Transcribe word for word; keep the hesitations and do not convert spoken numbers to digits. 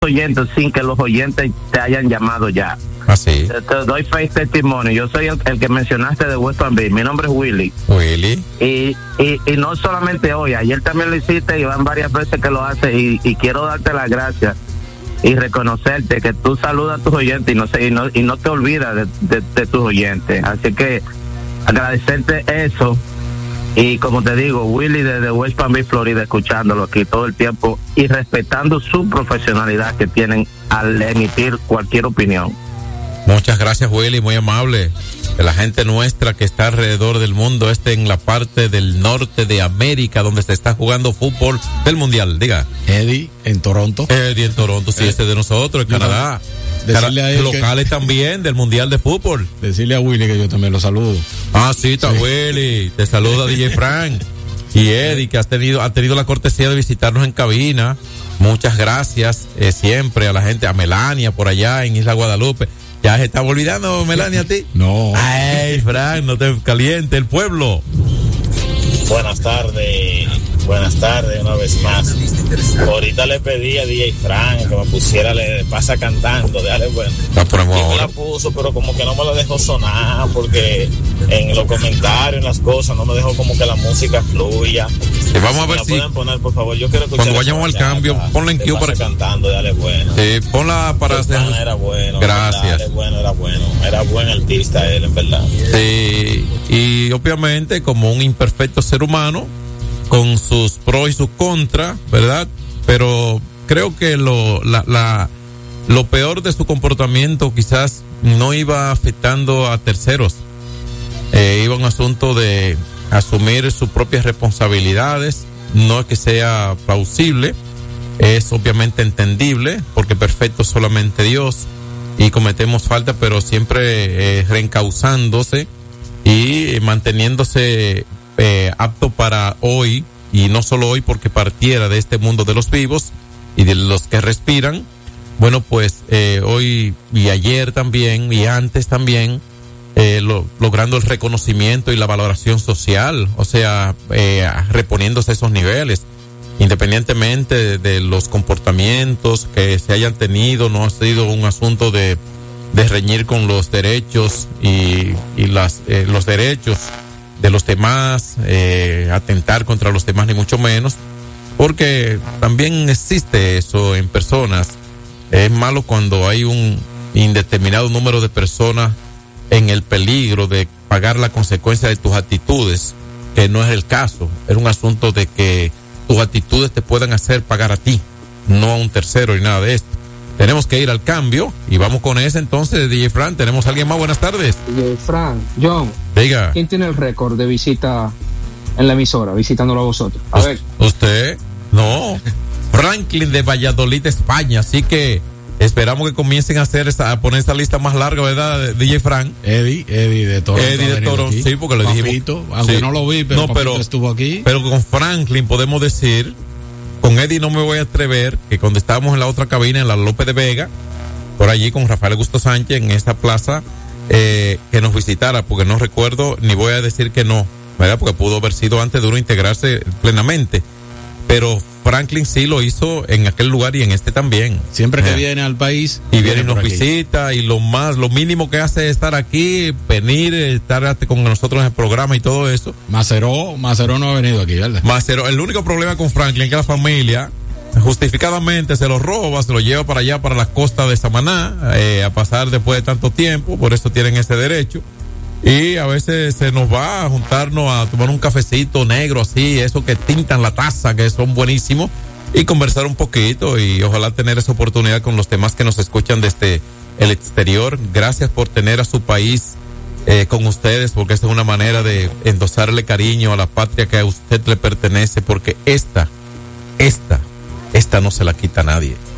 oyentes sin que los oyentes te hayan llamado ya. Así. Te, te doy fe y testimonio. Yo soy el, el que mencionaste de West Palm Beach. Mi nombre es Willy. Willy. Y, y, y no solamente hoy, ayer también lo hiciste y van varias veces que lo haces y, y quiero darte las gracias y reconocerte que tú saludas a tus oyentes y no sé, y no, y no te olvidas de, de, de tus oyentes. Así que agradecerte eso. Y como te digo, Willy desde West Palm Beach, Florida, escuchándolo aquí todo el tiempo y respetando su profesionalidad que tienen al emitir cualquier opinión. Muchas gracias, Willy, muy amable. Que la gente nuestra que está alrededor del mundo esté en la parte del norte de América donde se está jugando fútbol del mundial. Diga. Eddie en Toronto. Eddie en Toronto, sí, eh, este de nosotros, en Canadá. Decirle a él locales que, también del mundial de fútbol. Decirle a Willy que yo también lo saludo. Ah, sí, está sí. Willy. Te saluda D J Frank y Eddie, que has tenido, ha tenido la cortesía de visitarnos en cabina. Muchas gracias eh, siempre a la gente, a Melania por allá en Isla Guadalupe. ¿Ya se está olvidando, Melania, a ti? No. Ay, Frank, no te caliente el pueblo. Buenas tardes, buenas tardes una vez más. Ahorita le pedí a D J Frank que me pusiera, le pasa cantando, déjale bueno. La ponemos y me ahora. la puso, pero como que no me lo dejó sonar, porque en los comentarios, en las cosas, no me dejó como que la música fluya. Sí, vamos a ver la si pueden poner, por favor, yo quiero escuchar. Cuando vayamos al cambio, ponla en Q para cantando, dale bueno. Sí, ponla para hacer. Era bueno. Gracias. Era bueno, era bueno, era buen artista él, en verdad. Sí, y obviamente como un imperfecto ser humano, con sus pros y sus contras, ¿verdad? Pero creo que lo, la, la, lo peor de su comportamiento quizás no iba afectando a terceros. Eh, iba un asunto de asumir sus propias responsabilidades. No es que sea plausible, es obviamente entendible, porque perfecto solamente Dios, y cometemos falta, pero siempre eh, reencauzándose y manteniéndose eh, apto para hoy, y no solo hoy porque partiera de este mundo de los vivos y de los que respiran. Bueno, pues eh, hoy y ayer también y antes también eh, lo, logrando el reconocimiento y la valoración social, o sea, eh, reponiéndose esos niveles, independientemente de, de los comportamientos que se hayan tenido. No ha sido un asunto de, de reñir con los derechos y, y las, eh, los derechos de los demás, eh, atentar contra los demás, ni mucho menos, porque también existe eso en personas. Es malo cuando hay un indeterminado número de personas en el peligro de pagar la consecuencia de tus actitudes, que no es el caso. Es un asunto de que tus actitudes te puedan hacer pagar a ti, no a un tercero y nada de esto. Tenemos que ir al cambio y vamos con ese entonces, D J Frank. ¿Tenemos a alguien más? Buenas tardes. D J Frank, John. Diga. ¿Quién tiene el récord de visita en la emisora, visitándolo a vosotros? A ver. ¿Usted? No. Franklin de Valladolid, España. Así que esperamos que comiencen a hacer esa, a poner esa lista más larga, ¿verdad, D J Frank? Eddie, Eddie de Toronto. Eddie de Toronto, sí, porque le dijimos. Papito, aunque sí. no lo vi, pero, no, pero estuvo aquí. Pero con Franklin podemos decir, con Eddie no me voy a atrever, que cuando estábamos en la otra cabina, en la López de Vega, por allí con Rafael Augusto Sánchez, en esta plaza, eh, que nos visitara, porque no recuerdo, ni voy a decir que no, ¿verdad? Porque pudo haber sido antes de uno integrarse plenamente. Pero Franklin sí lo hizo en aquel lugar y en este también. Siempre que eh. viene al país. Y viene y nos visita, y lo más, lo mínimo que hace es estar aquí, venir, estar con nosotros en el programa y todo eso. Maceró, Maceró no ha venido aquí, ¿verdad? Maceró, el único problema con Franklin es que la familia justificadamente se lo roba, se lo lleva para allá, para las costas de Samaná, eh, a pasar después de tanto tiempo, por eso tienen ese derecho. Y a veces se nos va a juntarnos a tomar un cafecito negro así, eso que tintan la taza, que son buenísimos, y conversar un poquito, y ojalá tener esa oportunidad con los demás que nos escuchan desde el exterior. Gracias por tener a su país eh, con ustedes, porque esta es una manera de endosarle cariño a la patria que a usted le pertenece, porque esta, esta, esta no se la quita a nadie.